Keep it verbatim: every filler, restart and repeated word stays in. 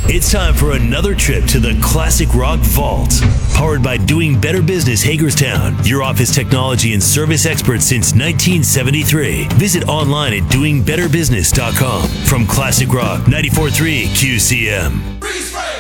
It's time for another trip to the Classic Rock Vault. Powered by Doing Better Business Hagerstown, your office technology and service expert since nineteen seventy-three. Visit online at doing better business dot com. From Classic Rock ninety-four point three Q C M. Freeze frame.